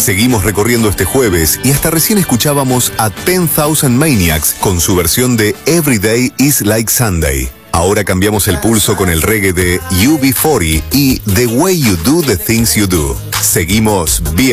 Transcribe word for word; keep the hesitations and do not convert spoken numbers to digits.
Seguimos recorriendo este jueves y hasta recién escuchábamos a ten thousand Maniacs con su versión de Every Day is Like Sunday. Ahora cambiamos el pulso con el reggae de U B cuarenta y The Way You Do the Things You Do. Seguimos bien.